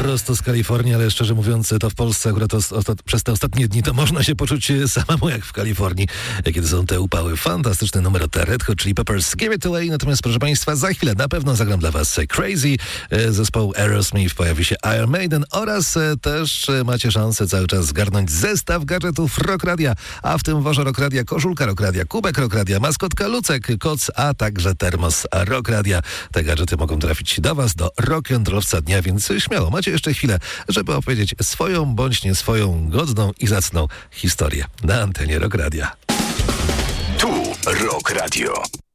prosto z Kalifornii, ale szczerze mówiąc, to w Polsce akurat przez te ostatnie dni to można się poczuć samemu jak w Kalifornii, kiedy są te upały. Fantastyczny numer od Red Hot Chili Peppers, Give It Away. Natomiast proszę Państwa, za chwilę na pewno zagram dla Was Crazy. Zespołu Aerosmith, pojawi się Iron Maiden oraz też macie szansę cały czas zgarnąć zestaw gadżetów Rock Radia, a w tym worze Rock Radia koszulka Rock Radia, kubek Rock Radia, maskotka Lucek, koc, a także termos Rock Radia. Te gadżety mogą trafić do Was, do rock'n'rollowca dnia, więc śmiało, macie jeszcze chwilę, żeby opowiedzieć swoją bądź nie swoją godną i zacną historię na antenie Rock Radia. Tu Rock Radio.